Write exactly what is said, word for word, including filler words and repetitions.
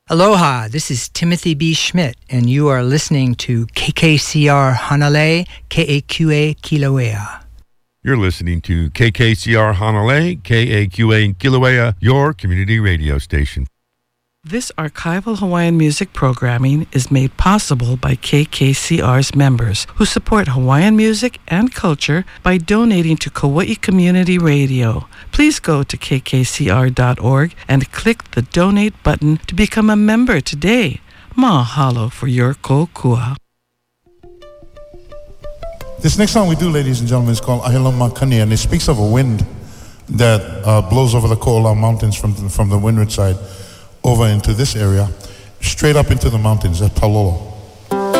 Aloha, this is Timothy B. Schmidt, and you are listening to K K C R Hanalei, K A Q A Kilauea. You're listening to K K C R Hanalei, K A Q A Kilauea, your community radio station. This archival Hawaiian music programming is made possible by K K C R's members who support Hawaiian music and culture by donating to Kauai Community Radio. Please go to k k c r dot org and click the donate button to become a member today. Mahalo for your kokua. This next song we do, ladies and gentlemen, is called Ahiloma Kani, and it speaks of a wind that uh, blows over the Ko'olau Mountains from the, from the windward side over into this area, straight up into the mountains at Palolo.